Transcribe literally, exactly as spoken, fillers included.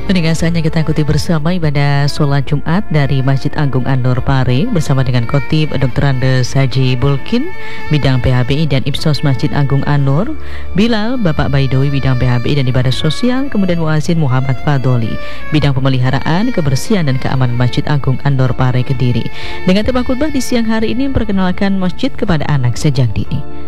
Pendengar saatnya kita ikuti bersama ibadah sholat Jumat dari Masjid Agung An-Nur Pare bersama dengan Khotib doktor Andes Haji Bulkin bidang P H B I dan Ipsos Masjid Agung An-Nur, Bilal Bapak Baidowi bidang P H B I dan ibadah sosial, kemudian Muazzin Muhammad Fadoli bidang pemeliharaan, kebersihan dan keamanan Masjid Agung An-Nur Pare Kediri. Dengan tema khutbah di siang hari ini memperkenalkan masjid kepada anak sejak dini.